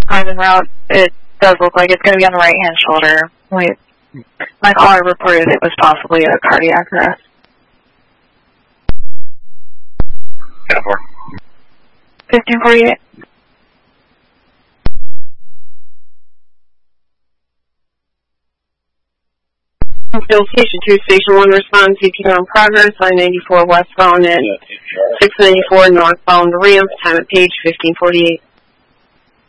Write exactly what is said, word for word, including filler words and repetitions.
Private route, it does look like it's going to be on the right-hand shoulder. Wait, my caller reported it was possibly a cardiac arrest. fifteen forty-eight. Station two, Station one responds, C P R in progress, I ninety-four westbound at six ninety-four northbound ramp, time at page fifteen forty-eight.